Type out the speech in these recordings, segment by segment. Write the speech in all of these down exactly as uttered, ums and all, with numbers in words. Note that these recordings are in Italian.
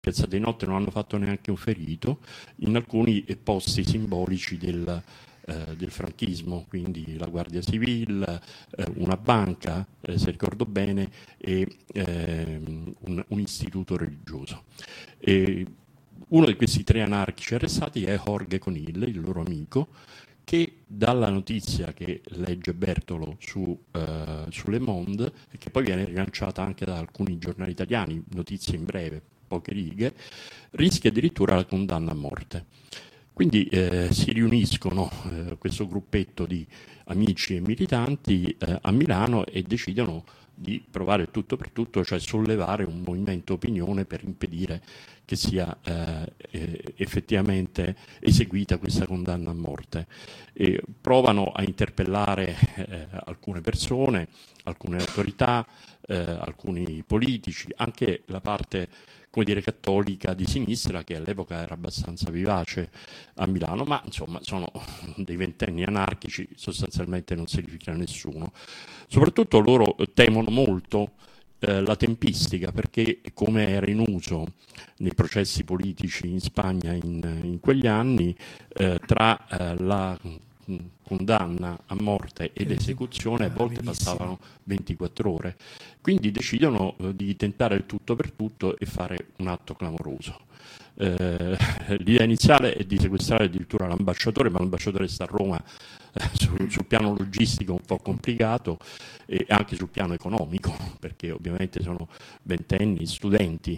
Piazza di Notte non hanno fatto neanche un ferito, in alcuni posti simbolici del, eh, del franchismo, quindi la Guardia Civile, eh, una banca, eh, se ricordo bene, e eh, un, un istituto religioso. E uno di questi tre anarchici arrestati è Jorge Conille, il loro amico, che dalla notizia che legge Bertolo su, eh, su Le Monde, e che poi viene rilanciata anche da alcuni giornali italiani, notizie in breve, poche righe, rischia addirittura la condanna a morte. Quindi eh, si riuniscono eh, questo gruppetto di amici e militanti eh, a Milano e decidono di provare il tutto per tutto, cioè sollevare un movimento opinione per impedire che sia eh, eh, effettivamente eseguita questa condanna a morte. E provano a interpellare eh, alcune persone, alcune autorità, eh, alcuni politici, anche la parte, come dire, cattolica di sinistra, che all'epoca era abbastanza vivace a Milano, ma insomma sono dei ventenni anarchici, sostanzialmente non si rifiuta nessuno. Soprattutto loro temono molto eh, la tempistica, perché come era in uso nei processi politici in Spagna in, in quegli anni, eh, tra eh, la condanna a morte e l'esecuzione a volte passavano ventiquattro ore. Quindi decidono eh, di tentare il tutto per tutto e fare un atto clamoroso. Eh, l'idea iniziale è di sequestrare addirittura l'ambasciatore, ma l'ambasciatore sta a Roma, eh, sul, sul piano logistico un po' complicato e anche sul piano economico, perché ovviamente sono ventenni, studenti,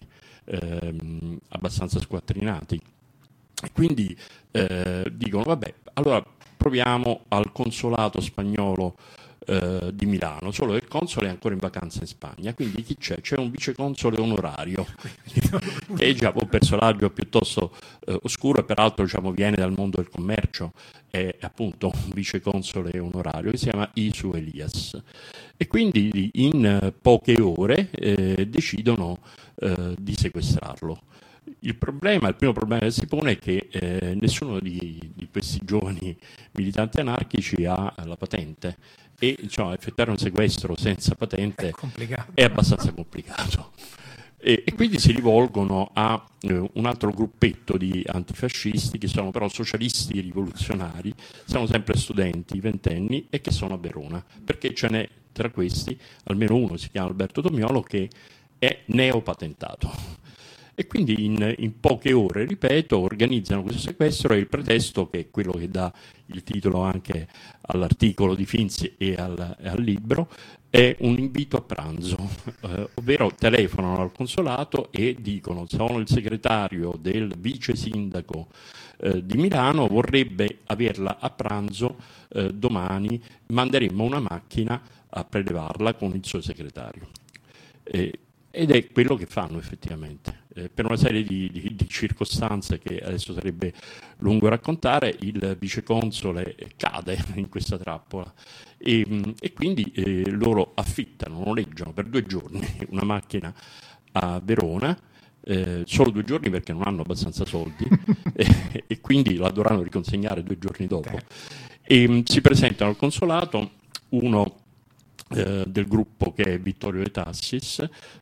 ehm, abbastanza squattrinati. E quindi eh, dicono, vabbè, allora proviamo al consolato spagnolo eh, di Milano, solo che il console è ancora in vacanza in Spagna, quindi chi c'è? C'è un viceconsole onorario, che è già un personaggio piuttosto eh, oscuro e peraltro diciamo, viene dal mondo del commercio, è appunto un viceconsole onorario che si chiama Isu Elias. E quindi in eh, poche ore eh, decidono eh, di sequestrarlo. Il problema, il primo problema che si pone è che eh, nessuno di, di questi giovani militanti anarchici ha la patente e diciamo, effettuare un sequestro senza patente è, è abbastanza complicato. E, e quindi si rivolgono a eh, un altro gruppetto di antifascisti che sono però socialisti rivoluzionari, sono sempre studenti, ventenni e che sono a Verona, perché ce n'è tra questi, almeno uno si chiama Alberto Tomiolo, che è neopatentato. E quindi in, in poche ore, ripeto, organizzano questo sequestro e il pretesto, che è quello che dà il titolo anche all'articolo di Finzi e al, e al libro, è un invito a pranzo, eh, ovvero telefonano al consolato e dicono: sono il segretario del vice sindaco eh, di Milano, vorrebbe averla a pranzo eh, domani, manderemo una macchina a prelevarla con il suo segretario. Eh, ed è quello che fanno effettivamente. Eh, per una serie di, di, di circostanze che adesso sarebbe lungo raccontare, il viceconsole cade in questa trappola e, e quindi eh, loro affittano, noleggiano per due giorni una macchina a Verona, eh, solo due giorni perché non hanno abbastanza soldi e, e quindi la dovranno riconsegnare due giorni dopo. E um, si presentano al consolato, uno Eh, del gruppo che è Vittorio De Tassis,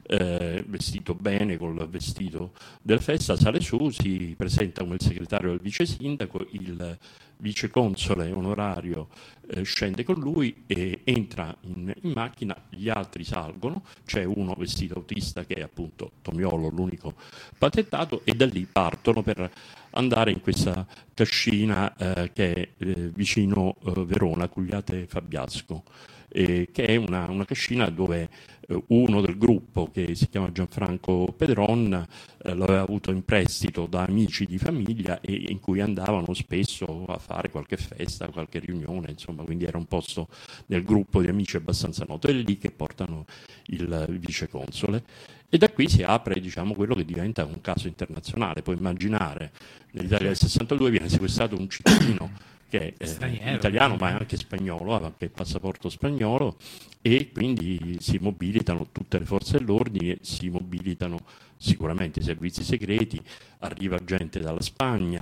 eh, vestito bene col vestito della festa, sale su, si presenta come il segretario del vice sindaco, il viceconsole onorario eh, scende con lui e entra in, in macchina, gli altri salgono, c'è uno vestito autista che è appunto Tomiolo, l'unico patentato, e da lì partono per andare in questa cascina eh, che è eh, vicino eh, Verona, Cugliate Fabiasco. Eh, che è una, una cascina dove eh, uno del gruppo, che si chiama Gianfranco Pedron, eh, l'aveva avuto in prestito da amici di famiglia e in cui andavano spesso a fare qualche festa, qualche riunione, insomma, quindi era un posto nel gruppo di amici abbastanza noto. È lì che portano il, il viceconsole. E da qui si apre, diciamo, quello che diventa un caso internazionale. Puoi immaginare, nell'Italia del sessantadue viene sequestrato un cittadino che è eh, italiano ma è anche spagnolo, ha anche il passaporto spagnolo, e quindi si mobilitano tutte le forze dell'ordine, si mobilitano sicuramente i servizi segreti, arriva gente dalla Spagna,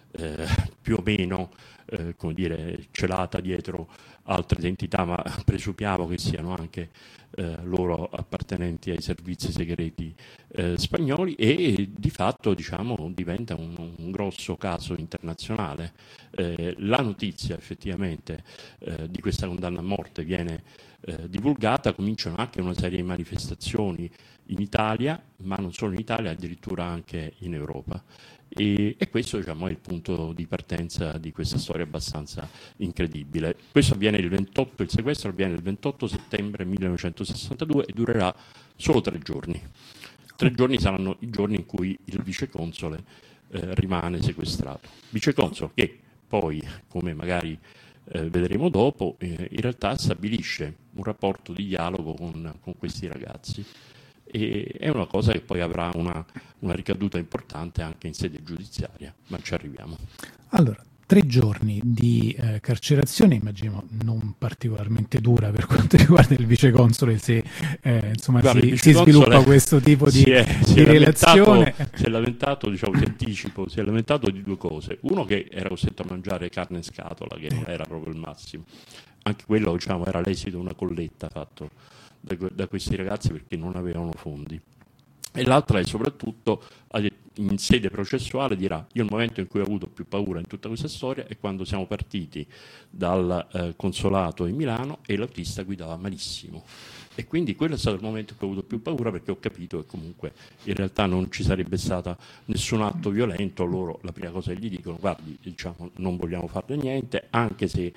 eh, più o meno eh, come dire, celata dietro altre identità, ma presumiamo che siano anche eh, loro appartenenti ai servizi segreti eh, spagnoli, e di fatto, diciamo, diventa un, un grosso caso internazionale. Eh, la notizia effettivamente eh, di questa condanna a morte viene eh, divulgata, cominciano anche una serie di manifestazioni in Italia, ma non solo in Italia, addirittura anche in Europa. E, e questo, diciamo, è il punto di partenza di questa storia abbastanza incredibile. Questo avviene il ventotto, il sequestro avviene il ventotto settembre millenovecentosessantadue e durerà solo tre giorni. Tre giorni saranno i giorni in cui il viceconsole eh, rimane sequestrato. Viceconsole che poi, come magari eh, vedremo dopo, eh, in realtà stabilisce un rapporto di dialogo con, con questi ragazzi. E è una cosa che poi avrà una, una ricaduta importante anche in sede giudiziaria, ma ci arriviamo. Allora, tre giorni di eh, carcerazione, immagino non particolarmente dura per quanto riguarda il viceconsole, se eh, insomma Guarda, si, si sviluppa questo tipo di, si è, di si è relazione. Lamentato, si è lamentato, diciamo, ti anticipo, si è lamentato di due cose. Uno, che era costretto a mangiare carne in scatola, che non era proprio il massimo. Anche quello, diciamo, era l'esito di una colletta fatto da, da questi ragazzi perché non avevano fondi. E l'altra è soprattutto in sede processuale dirà: io il momento in cui ho avuto più paura in tutta questa storia è quando siamo partiti dal eh, consolato in Milano e l'autista guidava malissimo, e quindi quello è stato il momento in cui ho avuto più paura, perché ho capito che comunque in realtà non ci sarebbe stato nessun atto violento. Loro la prima cosa che gli dicono: guardi, diciamo, non vogliamo farne niente, anche se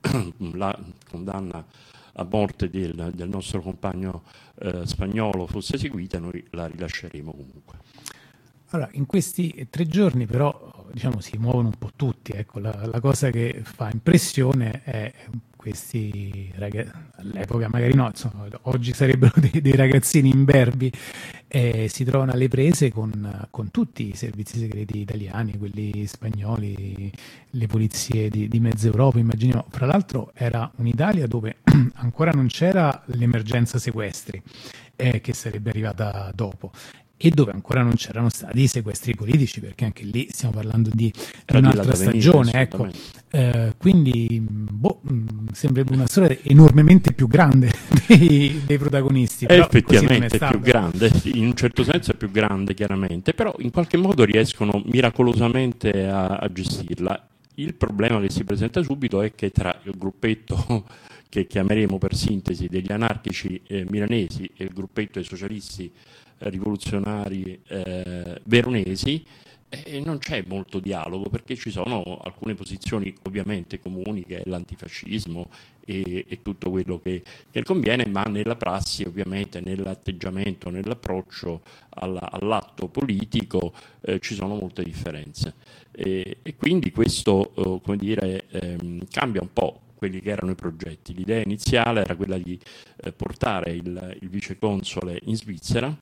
la condanna a morte del, del nostro compagno eh, spagnolo fosse eseguita, noi la rilasceremo comunque. Allora, in questi tre giorni però, diciamo, si muovono un po' tutti. Ecco, la, la cosa che fa impressione è questi ragazzi, all'epoca magari no, insomma, oggi sarebbero dei, dei ragazzini imberbi, eh, si trovano alle prese con, con tutti i servizi segreti italiani, quelli spagnoli, le polizie di, di mezza Europa, immaginiamo. Fra l'altro era un'Italia dove ancora non c'era l'emergenza sequestri, eh, che sarebbe arrivata dopo, e dove ancora non c'erano stati i sequestri politici, perché anche lì stiamo parlando di, di un'altra stagione, ecco. Eh, quindi boh, sembra una storia enormemente più grande dei, dei protagonisti. È effettivamente è più grande, in un certo senso è più grande chiaramente, però in qualche modo riescono miracolosamente a, a gestirla. Il problema che si presenta subito è che tra il gruppetto che chiameremo per sintesi degli anarchici eh, milanesi e il gruppetto dei socialisti rivoluzionari eh, veronesi eh, non c'è molto dialogo, perché ci sono alcune posizioni ovviamente comuni, che è l'antifascismo e, e tutto quello che, che conviene, ma nella prassi, ovviamente, nell'atteggiamento, nell'approccio alla, all'atto politico eh, ci sono molte differenze, e, e quindi questo eh, come dire, ehm, cambia un po' quelli che erano i progetti. L'idea iniziale era quella di eh, portare il, il viceconsole in Svizzera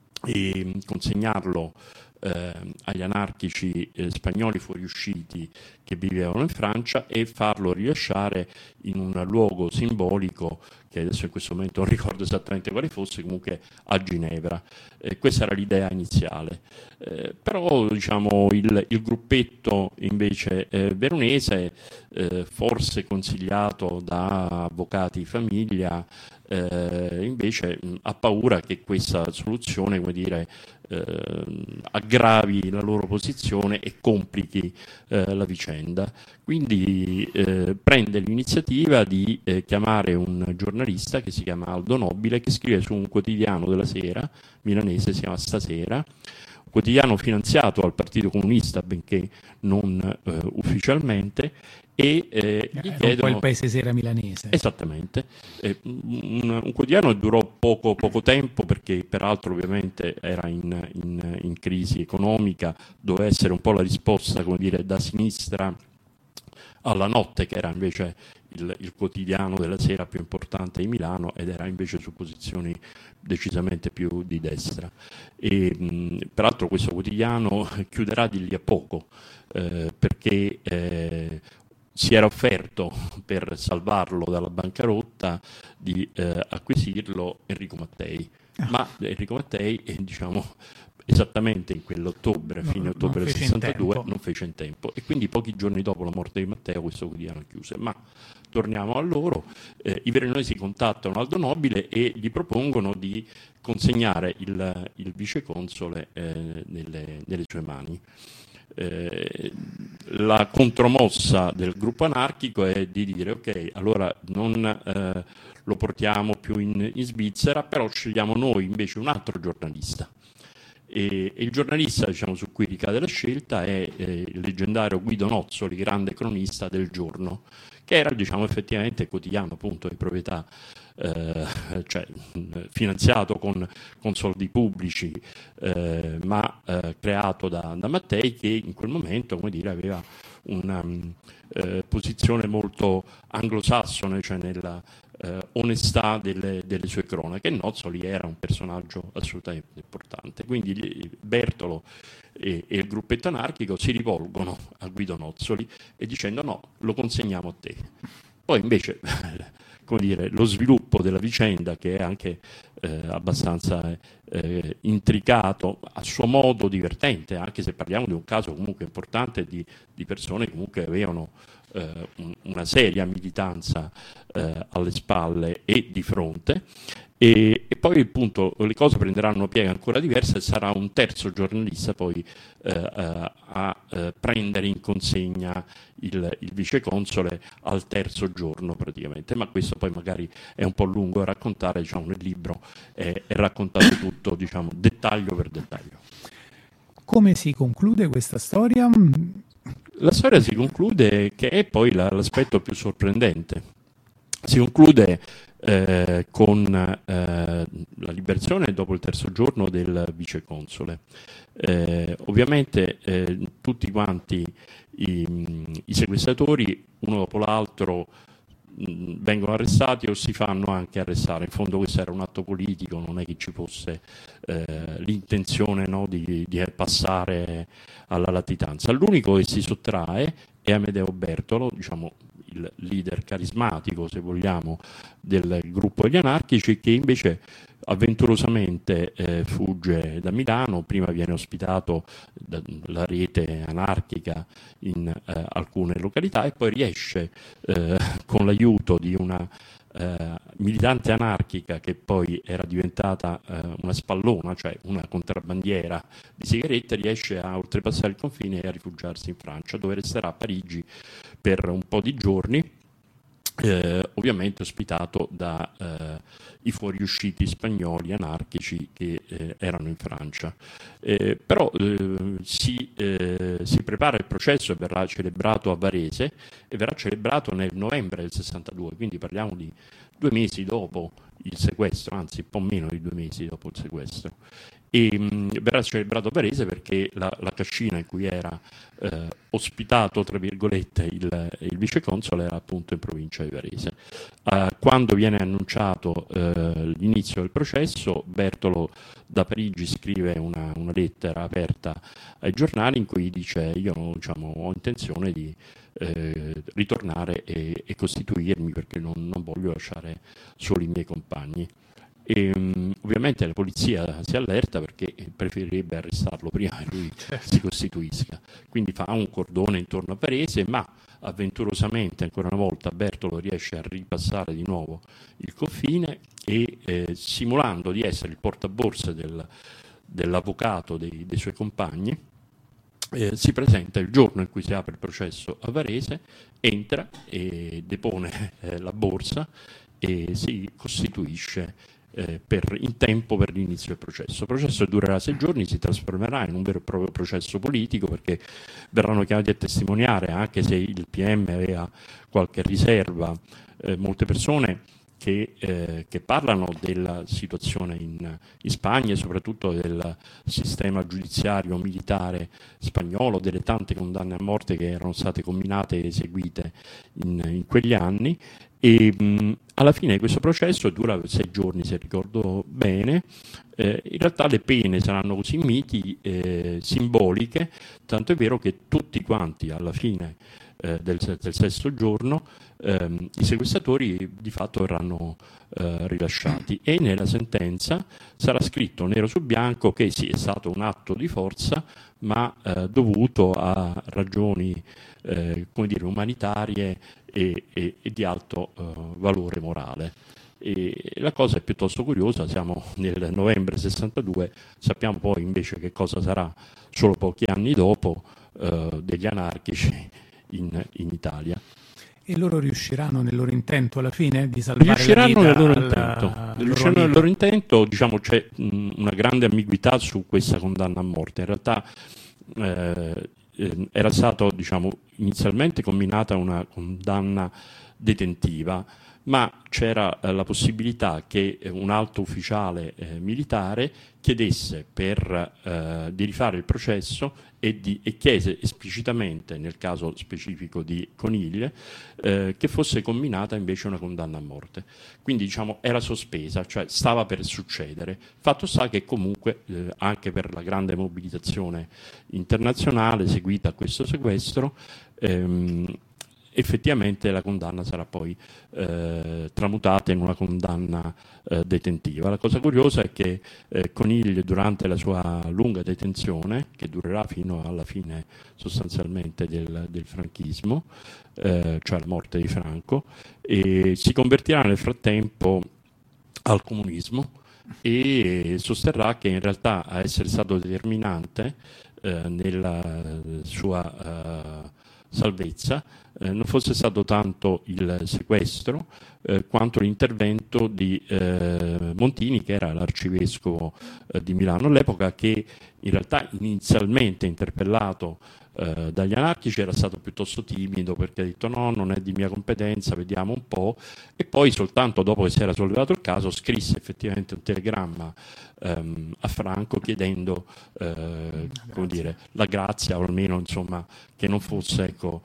e consegnarlo eh, agli anarchici eh, spagnoli fuoriusciti che vivevano in Francia, e farlo rilasciare in un luogo simbolico che adesso in questo momento non ricordo esattamente quale fosse, comunque a Ginevra. Eh, questa era l'idea iniziale. Eh, però, diciamo, il, il gruppetto invece eh, veronese, eh, forse consigliato da avvocati di famiglia, Eh, invece mh, ha paura che questa soluzione, come dire, eh, aggravi la loro posizione e complichi eh, la vicenda. Quindi eh, prende l'iniziativa di eh, chiamare un giornalista che si chiama Aldo Nobile, che scrive su un quotidiano della sera milanese, si chiama Stasera, quotidiano finanziato dal Partito Comunista, benché non eh, ufficialmente, e eh, gli chiedono... un po' il Paese Sera milanese. Esattamente. Eh, un, un quotidiano durò poco, poco tempo, perché peraltro ovviamente era in, in, in crisi economica, doveva essere un po' la risposta, come dire, da sinistra alla Notte, che era invece il, il quotidiano della sera più importante di Milano, ed era invece su posizioni decisamente più di destra. E, mh, peraltro questo quotidiano chiuderà di lì a poco, eh, perché eh, si era offerto, per salvarlo dalla bancarotta, di eh, acquisirlo Enrico Mattei, ma Enrico Mattei eh, diciamo, esattamente in quell'ottobre, no, fine ottobre del sessantadue, non fece in tempo, e quindi pochi giorni dopo la morte di Matteo questo quotidiano chiuse. Ma torniamo a loro, eh, i veronesi contattano Aldo Nobile e gli propongono di consegnare il, il viceconsole eh, nelle, nelle sue mani. Eh, la contromossa del gruppo anarchico è di dire ok, allora non eh, lo portiamo più in, in Svizzera, però scegliamo noi invece un altro giornalista. E, e il giornalista, diciamo, su cui ricade la scelta è eh, il leggendario Guido Nozzoli, grande cronista del Giorno, che era, diciamo, effettivamente quotidiano appunto di proprietà, eh, cioè finanziato con, con soldi pubblici, eh, ma eh, creato da, da Mattei, che in quel momento, come dire, aveva una eh, posizione molto anglosassone, cioè nella eh, onestà delle, delle sue cronache. Nozzoli era un personaggio assolutamente importante. Quindi Bertolo e, e il gruppetto anarchico si rivolgono a Guido Nozzoli e dicendo no, lo consegniamo a te. Poi invece come dire, lo sviluppo della vicenda, che è anche eh, abbastanza eh, intricato, a suo modo divertente, anche se parliamo di un caso comunque importante di, di persone che comunque avevano eh, un, una seria militanza eh, alle spalle e di fronte. E, e poi appunto le cose prenderanno una piega ancora diversa e sarà un terzo giornalista poi eh, a, a eh, prendere in consegna il, il viceconsole al terzo giorno praticamente, ma questo poi magari è un po' lungo da raccontare, diciamo, nel libro è, è raccontato tutto, diciamo, dettaglio per dettaglio. Come si conclude questa storia? La storia si conclude, che è poi la, l'aspetto più sorprendente, si conclude Eh, con eh, la liberazione dopo il terzo giorno del viceconsole. Eh, ovviamente eh, tutti quanti i, i sequestratori, uno dopo l'altro, mh, vengono arrestati o si fanno anche arrestare. In fondo questo era un atto politico, non è che ci fosse eh, l'intenzione, no, di, di passare alla latitanza. L'unico che si sottrae è Amedeo Bertolo, diciamo il leader carismatico, se vogliamo, del gruppo degli anarchici, che invece avventurosamente eh, fugge da Milano, prima viene ospitato dalla rete anarchica in eh, alcune località e poi riesce eh, con l'aiuto di una eh, militante anarchica che poi era diventata eh, una spallona, cioè una contrabbandiera di sigarette, riesce a oltrepassare il confine e a rifugiarsi in Francia, dove resterà a Parigi per un po' di giorni, eh, ovviamente ospitato dai eh, fuoriusciti spagnoli anarchici che eh, erano in Francia. Eh, però eh, si, eh, si prepara il processo e verrà celebrato a Varese, e verrà celebrato nel novembre del sessantadue, quindi parliamo di due mesi dopo il sequestro, anzi un po' meno di due mesi dopo il sequestro. E mh, verrà celebrato a Varese perché la, la cascina in cui era eh, ospitato, tra virgolette, il, il viceconsole era appunto in provincia di Varese. Uh, quando viene annunciato uh, l'inizio del processo, Bertolo da Parigi scrive una, una lettera aperta ai giornali in cui dice io, diciamo, ho intenzione di eh, ritornare e, e costituirmi perché non, non voglio lasciare soli i miei compagni. E, um, ovviamente la polizia si allerta perché preferirebbe arrestarlo prima che lui si costituisca, quindi fa un cordone intorno a Varese, ma avventurosamente ancora una volta Bertolo riesce a ripassare di nuovo il confine e eh, simulando di essere il portaborse del, dell'avvocato dei, dei suoi compagni, eh, si presenta il giorno in cui si apre il processo a Varese, entra e depone eh, la borsa e si costituisce Eh, per, in tempo per l'inizio del processo. Il processo durerà sei giorni, si trasformerà in un vero e proprio processo politico perché verranno chiamati a testimoniare, anche se il P M aveva qualche riserva, eh, molte persone che, eh, che parlano della situazione in, in Spagna e soprattutto del sistema giudiziario militare spagnolo, delle tante condanne a morte che erano state comminate e eseguite in, in quegli anni. E mh, alla fine di questo processo dura sei giorni, se ricordo bene. Eh, in realtà le pene saranno così miti, eh, simboliche, tanto è vero che tutti quanti alla fine eh, del, del sesto giorno, ehm, i sequestratori di fatto verranno eh, rilasciati, e nella sentenza sarà scritto nero su bianco che sì, è stato un atto di forza, ma eh, dovuto a ragioni eh, come dire, umanitarie e, e, e di alto eh, valore morale. E la cosa è piuttosto curiosa, siamo nel novembre sessantadue, sappiamo poi invece che cosa sarà solo pochi anni dopo eh, degli anarchici in, in Italia. E loro riusciranno nel loro intento alla fine di salvare riusciranno la vita nel loro alla, intento, alla riusciranno loro nel loro intento, diciamo c'è mh, una grande ambiguità su questa condanna a morte. In realtà eh, eh, era stato, diciamo, inizialmente combinata una condanna detentiva, ma c'era eh, la possibilità che un alto ufficiale eh, militare chiedesse per, eh, di rifare il processo e, di, e chiese esplicitamente, nel caso specifico di Coniglie, eh, che fosse combinata invece una condanna a morte. Quindi, diciamo, era sospesa, cioè stava per succedere. Fatto sta che comunque, eh, anche per la grande mobilitazione internazionale seguita a questo sequestro, ehm, effettivamente la condanna sarà poi eh, tramutata in una condanna eh, detentiva. La cosa curiosa è che eh, Coniglie, durante la sua lunga detenzione, che durerà fino alla fine sostanzialmente del, del franchismo, eh, cioè la morte di Franco, e si convertirà nel frattempo al comunismo e sosterrà che in realtà a essere stato determinante eh, nella sua eh, salvezza eh, non fosse stato tanto il sequestro eh, quanto l'intervento di eh, Montini, che era l'arcivescovo eh, di Milano all'epoca, che in realtà inizialmente interpellato eh, dagli anarchici era stato piuttosto timido, perché ha detto no, non è di mia competenza, vediamo un po', e poi soltanto dopo che si era sollevato il caso scrisse effettivamente un telegramma ehm, a Franco chiedendo eh, come dire, la grazia, o almeno insomma che non fosse, ecco,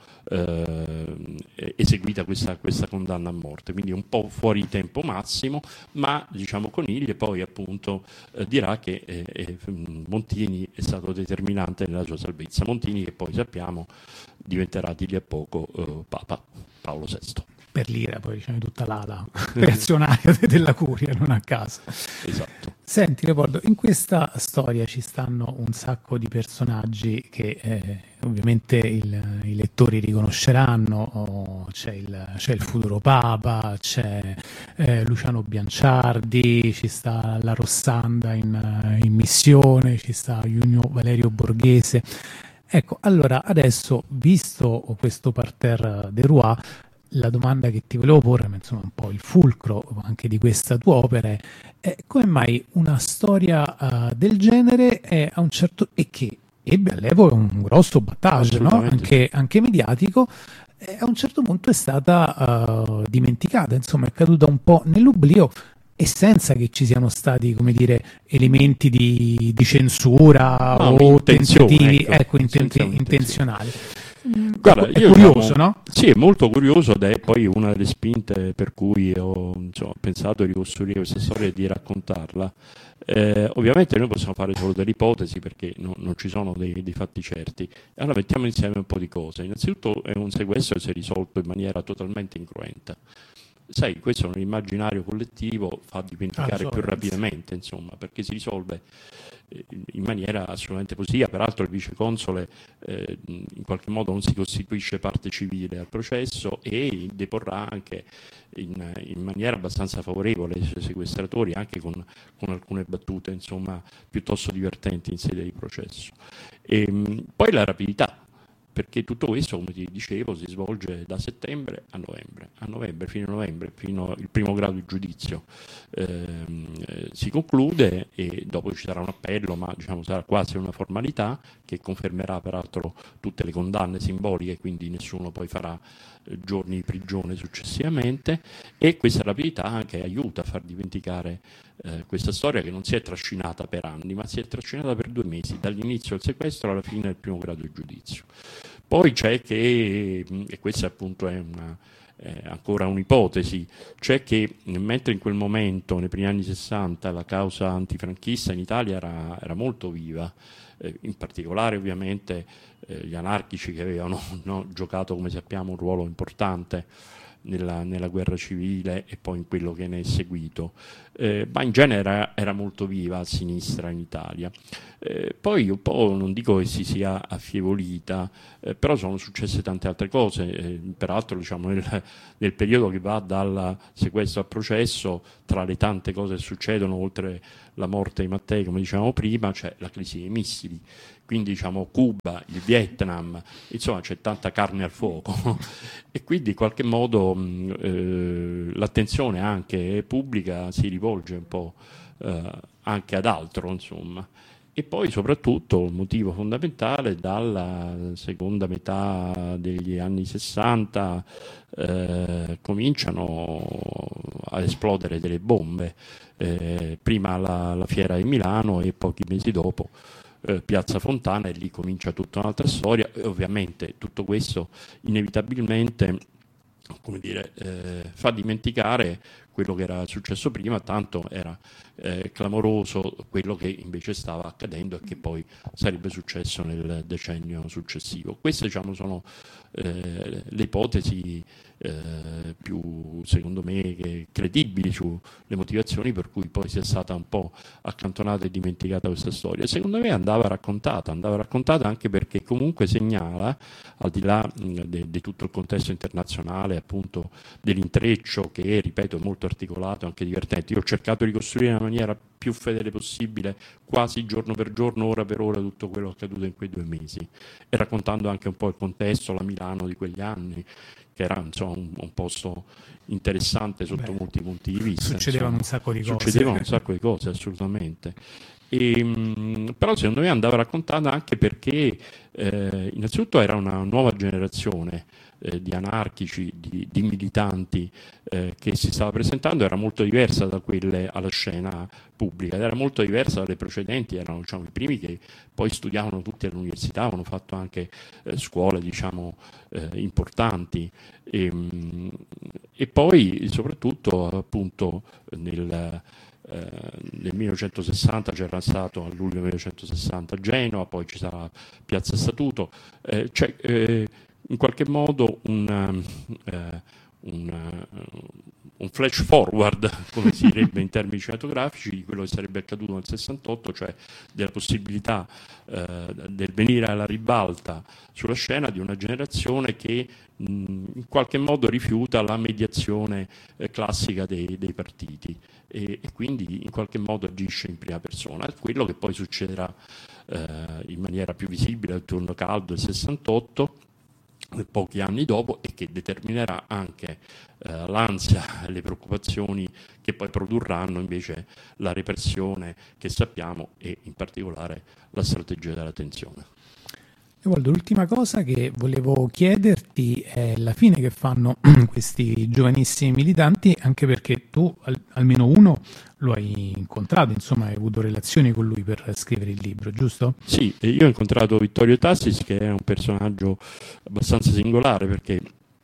eh, eseguita questa, questa condanna a morte, quindi un po' fuori tempo massimo, ma diciamo Coniglie poi appunto eh, dirà che eh, eh, Montini è stato determinante nella sua salvezza. Montini, che poi sappiamo diventerà di lì a poco eh, Papa Paolo sesto. Per l'ira, poi diciamo tutta l'ala reazionaria della curia, non a caso. Esatto. Senti Leopoldo, in questa storia ci stanno un sacco di personaggi che eh, ovviamente il, i lettori riconosceranno. Oh, c'è, il, c'è il futuro Papa, c'è eh, Luciano Bianciardi, ci sta la Rossanda in, in missione, ci sta Junio Valerio Borghese. Ecco, allora adesso, visto questo parterre de Roi, la domanda che ti volevo porre, ma insomma un po' il fulcro anche di questa tua opera, è come mai una storia uh, del genere è a un certo e che ebbe all'epoca un grosso battage, no? anche, anche mediatico, e a un certo punto è stata uh, dimenticata, insomma è caduta un po' nell'oblio, e senza che ci siano stati, come dire, elementi di, di censura no, o tentativi ecco, ecco, inten- intenzionali. Guarda, è io curioso, diciamo, no? Sì, è molto curioso, ed è poi una delle spinte per cui ho insomma, pensato di costruire questa storia e di raccontarla. Eh, ovviamente noi possiamo fare solo delle ipotesi, perché no, non ci sono dei, dei fatti certi. Allora mettiamo insieme un po' di cose. Innanzitutto è un sequestro che si è risolto in maniera totalmente incruenta. Sai, questo nell'immaginario collettivo fa dimenticare ah, più rapidamente, insomma, perché si risolve eh, in maniera assolutamente positiva. Peraltro il viceconsole eh, in qualche modo non si costituisce parte civile al processo e deporrà anche in, in maniera abbastanza favorevole ai suoi sequestratori, anche con, con alcune battute, insomma, piuttosto divertenti in sede di processo. E, mh, poi la rapidità. Perché tutto questo, come ti dicevo, si svolge da settembre a novembre, a novembre, fino a novembre, fino al primo grado di giudizio ehm, eh, si conclude, e dopo ci sarà un appello, ma diciamo sarà quasi una formalità che confermerà peraltro tutte le condanne simboliche, quindi nessuno poi farà eh, giorni di prigione successivamente, e questa rapidità anche aiuta a far dimenticare eh, questa storia che non si è trascinata per anni, ma si è trascinata per due mesi, dall'inizio del sequestro alla fine del primo grado di giudizio. Poi c'è che, e questa appunto è una, eh, ancora un'ipotesi, c'è che mentre in quel momento, nei primi anni sessanta, la causa antifranchista in Italia era, era molto viva, eh, in particolare ovviamente eh, gli anarchici che avevano no, giocato, come sappiamo, un ruolo importante Nella, nella guerra civile e poi in quello che ne è seguito, eh, ma in genere era, era molto viva a sinistra in Italia. Eh, poi un po', non dico che si sia affievolita, eh, però sono successe tante altre cose, eh, peraltro diciamo nel, nel periodo che va dal sequestro al processo, tra le tante cose che succedono, oltre la morte di Mattei, come dicevamo prima, c'è la crisi dei missili, quindi diciamo Cuba, il Vietnam, insomma c'è tanta carne al fuoco e quindi in qualche modo mh, eh, l'attenzione anche pubblica si rivolge un po' eh, anche ad altro, insomma. E poi soprattutto il motivo fondamentale, dalla seconda metà degli anni sessanta eh, cominciano a esplodere delle bombe, eh, prima la, la fiera di Milano e pochi mesi dopo eh, Piazza Fontana, e lì comincia tutta un'altra storia e ovviamente tutto questo inevitabilmente, come dire, eh, fa dimenticare quello che era successo prima, tanto era eh, clamoroso quello che invece stava accadendo e che poi sarebbe successo nel decennio successivo. Queste diciamo, sono eh, le ipotesi eh, più, secondo me, che, credibili sulle motivazioni per cui poi sia stata un po' accantonata e dimenticata questa storia. Secondo me andava raccontata, andava raccontata anche perché comunque segnala, al di là di tutto il contesto internazionale, appunto dell'intreccio che, ripeto, è molto articolato, anche divertente. Io ho cercato di costruire in una maniera più fedele possibile, quasi giorno per giorno, ora per ora, tutto quello che è accaduto in quei due mesi, e raccontando anche un po' il contesto, la Milano di quegli anni, che era insomma, un, un posto interessante sotto Beh, molti punti di vista. Succedevano insomma. un sacco di cose. Succedevano un sacco di cose, assolutamente. E, mh, però secondo me andava raccontata anche perché eh, innanzitutto era una nuova generazione eh, di anarchici, di, di militanti eh, che si stava presentando, era molto diversa da quelle alla scena pubblica, era molto diversa dalle precedenti, erano diciamo, i primi che poi studiavano tutti all'università, avevano fatto anche eh, scuole diciamo, eh, importanti e, mh, e poi soprattutto appunto nel Eh, nel millenovecentosessanta c'era stato, a luglio millenovecentosessanta a Genova, poi ci sarà Piazza Statuto, eh, c'è eh, in qualche modo un, eh, un, un flash forward, come si direbbe in termini cinematografici, di quello che sarebbe accaduto nel sessantotto, cioè della possibilità eh, del venire alla ribalta sulla scena di una generazione che mh, in qualche modo rifiuta la mediazione eh, classica dei, dei partiti e, e quindi in qualche modo agisce in prima persona. È quello che poi succederà eh, in maniera più visibile al turno caldo del sessantotto, pochi anni dopo, e che determinerà anche eh, l'ansia e le preoccupazioni che poi produrranno invece la repressione che sappiamo e in particolare la strategia della tensione. Evoldo, l'ultima cosa che volevo chiederti è la fine che fanno questi giovanissimi militanti, anche perché tu al, almeno uno lo hai incontrato, insomma hai avuto relazioni con lui per scrivere il libro, giusto? Sì, io ho incontrato Vittorio Tassis, che è un personaggio abbastanza singolare perché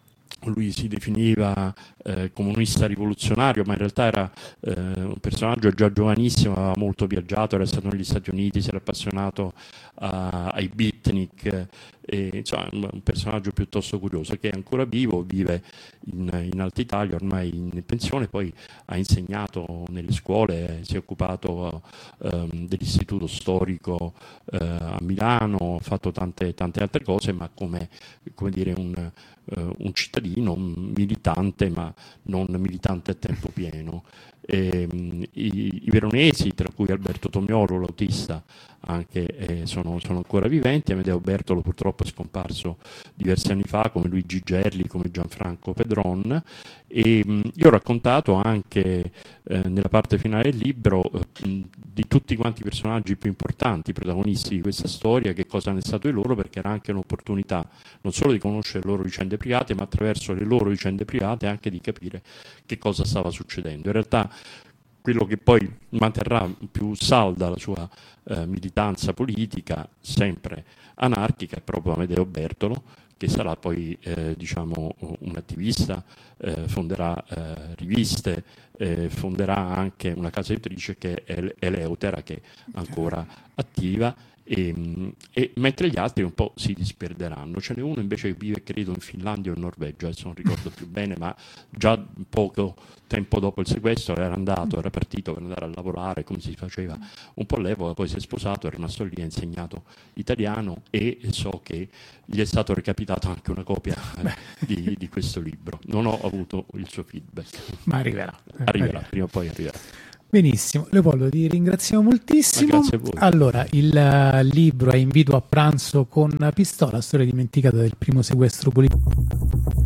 lui si definiva eh, comunista rivoluzionario, ma in realtà era eh, un personaggio già giovanissimo, aveva molto viaggiato, era stato negli Stati Uniti, si era appassionato a, ai beatnik, e, insomma un personaggio piuttosto curioso che è ancora vivo, vive in, in Alta Italia, ormai in pensione, poi ha insegnato nelle scuole, si è occupato um, dell'istituto storico uh, a Milano, ha fatto tante, tante altre cose, ma come, come dire un Uh, un cittadino un militante, ma non militante a tempo pieno. E, um, i, i veronesi, tra cui Alberto Tomiolo, l'autista, anche eh, sono, sono ancora viventi. Amedeo Bertolo purtroppo è scomparso diversi anni fa, come Luigi Gerli, come Gianfranco Pedron. E um, io ho raccontato anche eh, nella parte finale del libro eh, di tutti quanti i personaggi più importanti, protagonisti di questa storia, che cosa ne è stato di loro, perché era anche un'opportunità non solo di conoscere le loro vicende private, ma attraverso le loro vicende private anche di capire che cosa stava succedendo. In realtà quello che poi manterrà più salda la sua eh, militanza politica, sempre anarchica, è proprio Amedeo Bertolo, che sarà poi eh, diciamo, un attivista, eh, fonderà eh, riviste, eh, fonderà anche una casa editrice che è Eleutera, che è ancora attiva, E, e mentre gli altri un po' si disperderanno. Ce n'è uno invece che vive credo in Finlandia o in Norvegia, adesso non ricordo più bene, ma già poco tempo dopo il sequestro era andato, era partito per andare a lavorare come si faceva un po' all'epoca, poi si è sposato, è rimasto lì, ha insegnato italiano e so che gli è stato recapitato anche una copia di, di questo libro. Non ho avuto il suo feedback. Ma arriverà. Arriverà, arriverà. Prima o poi arriverà. Benissimo, Leopoldo, ti ringraziamo moltissimo. Ma grazie a voi. Allora, il uh, libro è Invito a pranzo con pistola, storia dimenticata del primo sequestro politico.